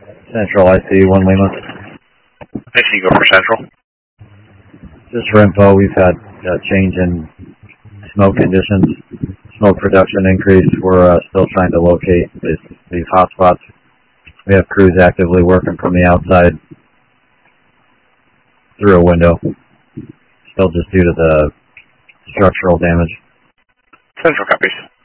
Central IC 1 Lima. I see you go for Central. Just for info, we've had a change in smoke conditions, smoke production increase. We're still trying to locate these hotspots. We have crews actively working from the outside through a window, still just due to the structural damage. Central copies.